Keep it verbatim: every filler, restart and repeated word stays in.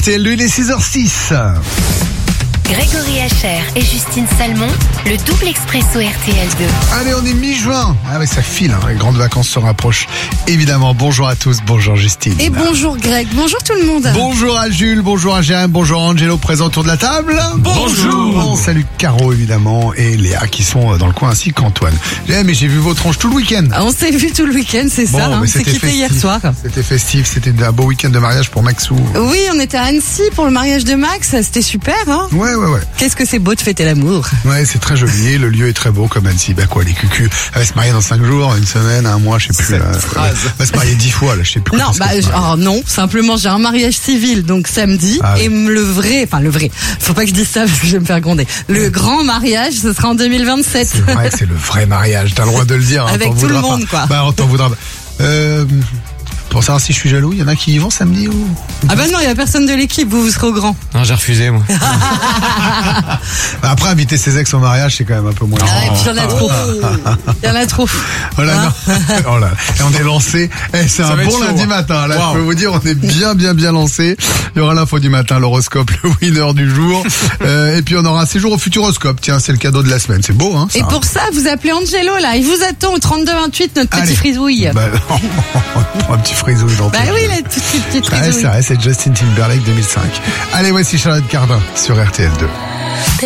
R T L deux, il est six heures six. Grégory Hacher et Justine Salmon, le double expresso R T L deux. Allez, on est mi-juin. Ah oui, ça file, hein. Les grandes vacances se rapprochent. Évidemment, bonjour à tous, bonjour Justine. Et bonjour Greg, bonjour tout le monde. Bonjour à Jules, bonjour à Jérémy, bonjour à Angelo, présent autour de la table. Bonjour. On salue Caro, évidemment, et Léa qui sont dans le coin, ainsi qu'Antoine. Eh, mais j'ai vu vos tronches tout le week-end. On s'est vu tout le week-end, c'est Bon, ça, hein. mais C'est c'était quitté hier festif. soir. C'était festif, c'était un beau week-end de mariage pour Maxou. Oui, on était à Annecy pour le mariage de Max, c'était super, hein. Ouais, ouais, ouais. Qu'est-ce que c'est beau de fêter l'amour. Ouais, c'est très joli, le lieu est très beau comme Annecy. Bah quoi, les cucus, elle va se marier dans cinq jours, une semaine, un mois, je sais plus. Cette là. phrase. Elle va se marier dix fois, là, je sais plus. Non, quand bah, est-ce qu'elle se marie. oh, non, simplement j'ai un mariage civil, donc samedi, Ah oui. et le vrai, enfin le vrai, faut pas que je dise ça parce que je vais me faire gronder. Le grand mariage, ce sera en deux mille vingt-sept. C'est vrai que c'est le vrai mariage, t'as le droit de le dire. hein, Avec t'en tout le voudras monde, pas. quoi. Bah, on t'en voudra pas. Euh, pour savoir si je suis jaloux, il y en a qui y vont samedi ou... Ah bah non, il y a personne de l'équipe, vous, vous serez au grand. Non, j'ai refusé, moi. Bah, après, inviter ses ex au mariage, c'est quand même un peu moins... Ah, et puis il y en a trop. Il y en a trop. Oh là, Hein non. Oh là. Et on est lancé. Eh, c'est un va bon être chaud, lundi hein. matin. Là, Wow. je peux vous dire, on est bien, bien, bien lancé. Il y aura l'info du matin, l'horoscope, le winner du jour. Euh, et puis on aura un séjour au futuroscope. Tiens, c'est le cadeau de la semaine. C'est beau, hein ça, Et hein. pour ça, vous appelez Angelo, là. Il vous attend au trente-deux vingt-huit, notre Allez. petit frisouille. Bah, un petit frisouille dans Bah ton oui, jeu. la toute petite Ouais, frisouille. c'est vrai, c'est Justin Timberlake deux mille cinq. Allez, voici Charlotte Cardin sur R T L deux.